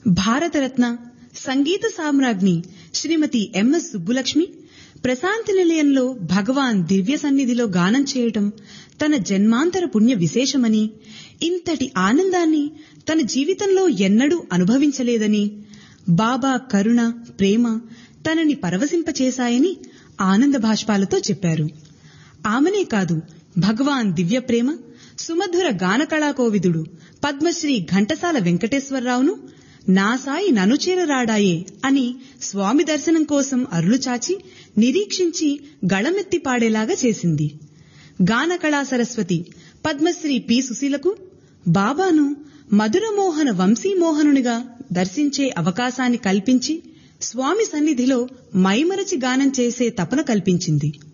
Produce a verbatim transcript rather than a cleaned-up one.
భారతరత్న సంగీత సామ్రాజ్ఞి శ్రీమతి MS Subbulakshmi Prashanti నిలయంలో భగవాన్ దివ్య సన్నిధిలో గానం చేయటం తన జన్మాంతర పుణ్య విశేషమని, ఇంతటి ఆనందాన్ని తన జీవితంలో ఎన్నడూ అనుభవించలేదని, బాబా కరుణ, ప్రేమ తనని పరవశింపచేశాయని ఆనంద భాష్పాలతో చెప్పారు. ఆమెనే కాదు, భగవాన్ దివ్య ప్రేమ సుమధుర గాన కళాకోవిదుడు పద్మశ్రీ ఘంటసాల వెంకటేశ్వరరావును నా సాయి ననుచేరరాడాయే అని స్వామి దర్శనం కోసం అరులుచాచి నిరీక్షించి గళమెత్తి పాడేలాగా చేసింది. గాన కళా సరస్వతి పద్మశ్రీ పి సుశీలకు బాబాను మధురమోహన వంశీమోహనునిగా దర్శించే అవకాశాన్ని కల్పించి స్వామి సన్నిధిలో మైమరచి గానం చేసే తపన కల్పించింది.